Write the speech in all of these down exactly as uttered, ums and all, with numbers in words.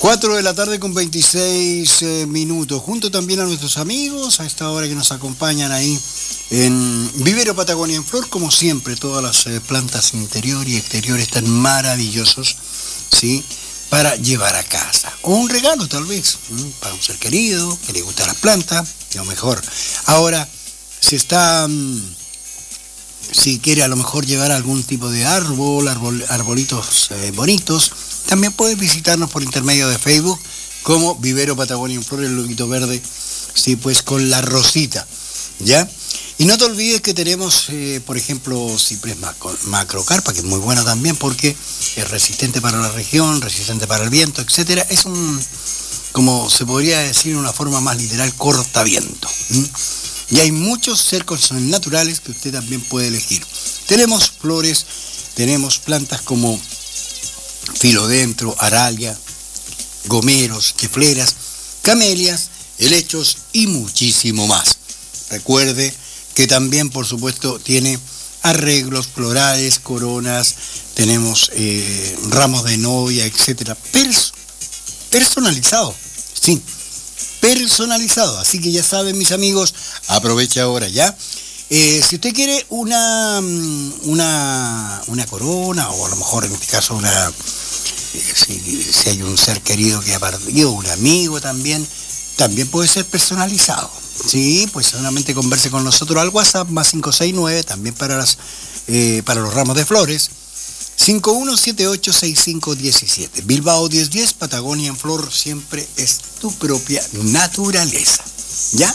cuatro de la tarde con veintiséis eh, minutos, junto también a nuestros amigos a esta hora que nos acompañan ahí en Vivero Patagonia en Flor, como siempre, todas las eh, plantas interior y exterior están maravillosos, ¿sí? Para llevar a casa, o un regalo tal vez, ¿sí? Para un ser querido, que le gusta las plantas, lo mejor. Ahora, si está, mmm, si quiere a lo mejor llevar algún tipo de árbol, árbol arbolitos eh, bonitos, también puedes visitarnos por intermedio de Facebook como Vivero Patagonia en Flor, el loguito verde, sí, pues con la rosita, ¿ya? Y no te olvides que tenemos, eh, por ejemplo, ciprés macrocarpa, que es muy buena también porque es resistente para la región, resistente para el viento, etcétera. Es un, como se podría decir en una forma más literal, cortaviento. ¿Mm? Y hay muchos cercos naturales que usted también puede elegir. Tenemos flores, tenemos plantas como filodendro, aralia, gomeros, chifleras, camelias, helechos y muchísimo más. Recuerde que también, por supuesto, tiene arreglos florales, coronas, tenemos eh, ramos de novia, etcétera. Pers- personalizado, sí, personalizado. Así que ya saben, mis amigos, aproveche ahora, ¿ya? Eh, si usted quiere una, una, una corona, o a lo mejor en este caso una, eh, si, si hay un ser querido que ha partido, un amigo también, también puede ser personalizado. Sí, pues solamente converse con nosotros al WhatsApp, más cinco seis nueve, también para, las, eh, para los ramos de flores, cinco uno siete ocho seis cinco uno siete. Bilbao diez diez, Patagonia en Flor, siempre es tu propia naturaleza, ¿ya?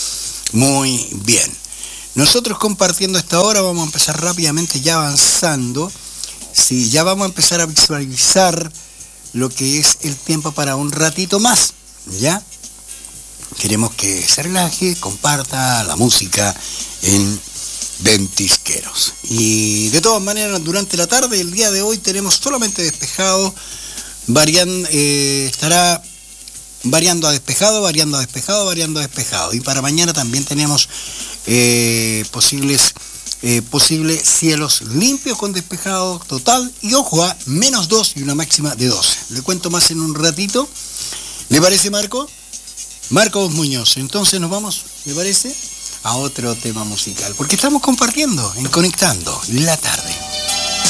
Muy bien. Nosotros compartiendo esta hora vamos a empezar rápidamente ya avanzando. Sí, ya vamos a empezar a visualizar lo que es el tiempo para un ratito más, ¿ya? Queremos que se relaje, comparta la música en Ventisqueros. Y de todas maneras, durante la tarde, el día de hoy, tenemos solamente despejado, variando, eh, estará variando a despejado, variando a despejado, variando a despejado. Y para mañana también tenemos eh, posibles, eh, posibles cielos limpios con despejado total. Y ojo, a menos dos y una máxima de doce. Le cuento más en un ratito. ¿Le parece, Marco? Marcos Muñoz. Entonces nos vamos, ¿me parece?, a otro tema musical, porque estamos compartiendo en Conectando la Tarde.